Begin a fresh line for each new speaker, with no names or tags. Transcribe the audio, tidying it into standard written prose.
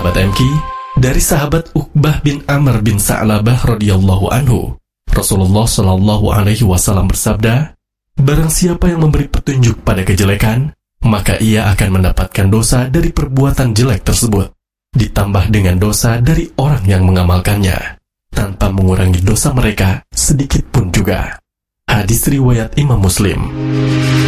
sahabat MK, dari sahabat Uqbah bin Amr bin Sa'labah radhiyallahu anhu, Rasulullah Shallallahu alaihi wasallam bersabda, barang siapa yang memberi petunjuk pada kejelekan, maka ia akan mendapatkan dosa dari perbuatan jelek tersebut, ditambah dengan dosa dari orang yang mengamalkannya, tanpa mengurangi dosa mereka sedikit pun juga. Hadis riwayat Imam Muslim.